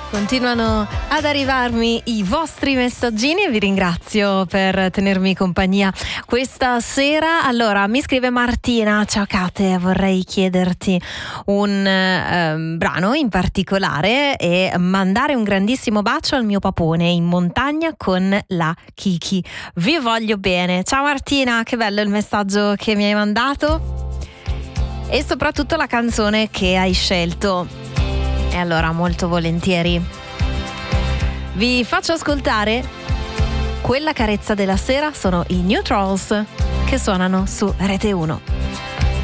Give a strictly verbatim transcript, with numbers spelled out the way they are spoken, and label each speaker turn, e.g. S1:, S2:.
S1: Continuano ad arrivarmi i vostri messaggini e vi ringrazio per tenermi compagnia questa sera. Allora, mi scrive Martina: ciao Kate, vorrei chiederti un um, brano in particolare e mandare un grandissimo bacio al mio papone in montagna con la Kiki. Vi voglio bene. Ciao Martina, che bello il messaggio che mi hai mandato e soprattutto la canzone che hai scelto. E allora molto volentieri vi faccio ascoltare Quella carezza della sera. Sono i New Trolls che suonano su Rete uno.